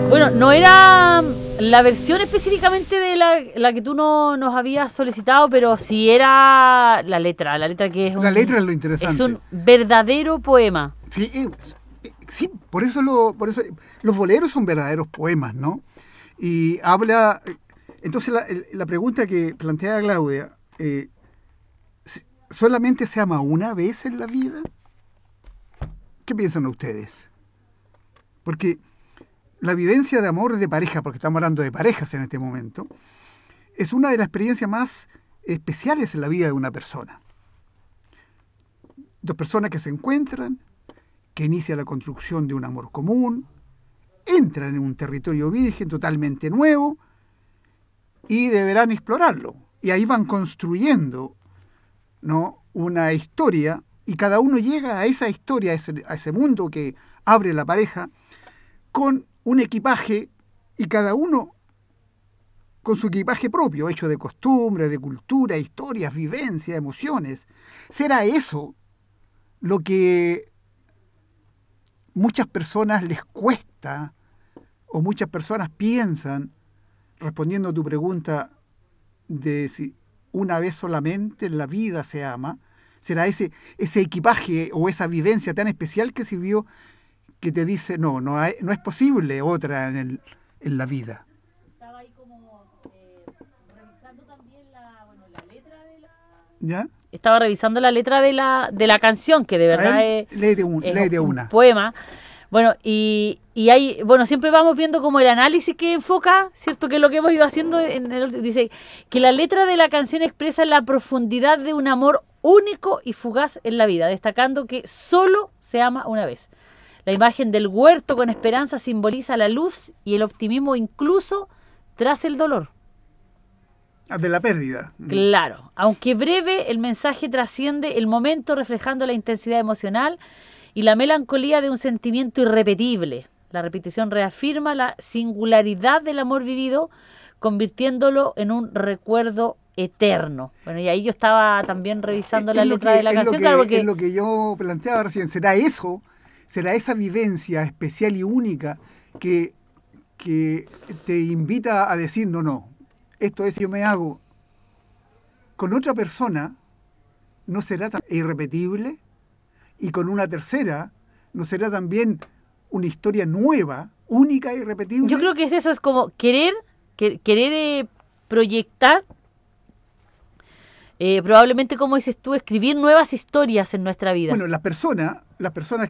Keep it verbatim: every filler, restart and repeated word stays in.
Bueno, no era la versión específicamente de la, la que tú no, nos habías solicitado, pero sí era la letra, la letra que es un, La letra es lo interesante. es un verdadero poema. Sí, eh, eh, sí, por eso, lo, por eso los boleros son verdaderos poemas, ¿no? Y habla, entonces la, la pregunta que plantea Claudia, eh, ¿solamente se ama una vez en la vida? ¿Qué piensan ustedes? Porque la vivencia de amor de pareja, porque estamos hablando de parejas en este momento, es una de las experiencias más especiales en la vida de una persona. Dos personas que se encuentran, que inicia la construcción de un amor común, entran en un territorio virgen totalmente nuevo y deberán explorarlo. Y ahí van construyendo, ¿no?, una historia, y cada uno llega a esa historia, a ese, a ese mundo que abre la pareja, con un equipaje, y cada uno con su equipaje propio, hecho de costumbres, de cultura, historias, vivencias, emociones. ¿Será eso lo que muchas personas les cuesta, o muchas personas piensan, respondiendo a tu pregunta de si una vez solamente en la vida se ama? ¿Será ese, ese equipaje o esa vivencia tan especial que sirvió, que te dice, no, no, hay, no es posible otra en, el, en la vida? Estaba ahí como eh, revisando también la, bueno, la letra de la... ¿Ya? Estaba revisando la letra de la, de la canción, que de verdad es, léete un, es léete un una. poema. Bueno, y, y hay, bueno, siempre vamos viendo como el análisis que enfoca, ¿cierto? Que es lo que hemos ido haciendo en el, dice que la letra de la canción expresa la profundidad de un amor único y fugaz en la vida, destacando que solo se ama una vez. La imagen del huerto con esperanza simboliza la luz y el optimismo incluso tras el dolor. De la pérdida. Claro, aunque breve, el mensaje trasciende el momento, reflejando la intensidad emocional y la melancolía de un sentimiento irrepetible. La repetición reafirma la singularidad del amor vivido, convirtiéndolo en un recuerdo eterno. Bueno, y ahí yo estaba también revisando es, la es letra que, de la es canción. Lo que, Claro, porque... es lo que yo planteaba recién. ¿Será eso? ¿Será esa vivencia especial y única que, que te invita a decir, no, no, esto es, yo me hago con otra persona, no será tan irrepetible? Y con una tercera, ¿no será también una historia nueva, única e irrepetible? Yo creo que es eso, es como querer, que, querer eh, proyectar, eh, probablemente, como dices tú, escribir nuevas historias en nuestra vida. Bueno, las personas, las personas